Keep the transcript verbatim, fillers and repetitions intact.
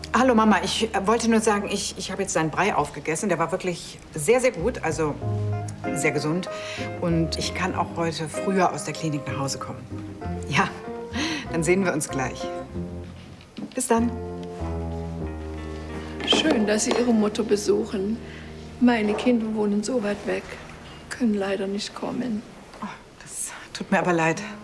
Hallo Mama, ich wollte nur sagen, ich, ich habe jetzt seinen Brei aufgegessen. Der war wirklich sehr, sehr gut, also sehr gesund. Und ich kann auch heute früher aus der Klinik nach Hause kommen. Ja, dann sehen wir uns gleich. Bis dann. Schön, dass Sie Ihre Mutter besuchen. Meine Kinder wohnen so weit weg, können leider nicht kommen. Oh, das tut mir aber leid.